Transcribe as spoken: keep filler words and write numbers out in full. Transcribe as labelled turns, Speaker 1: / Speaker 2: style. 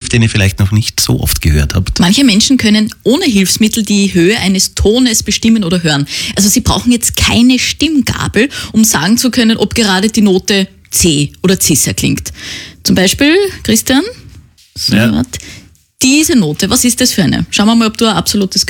Speaker 1: den ihr vielleicht noch nicht so oft gehört habt.
Speaker 2: Manche Menschen können ohne Hilfsmittel die Höhe eines Tones bestimmen oder hören. Also sie brauchen jetzt keine Stimmgabel, um sagen zu können, ob gerade die Note C oder Cisser klingt. Zum Beispiel, Christian, so,
Speaker 1: Ja.
Speaker 2: diese Note, was ist das für eine? Schauen wir mal, ob du ein absolutes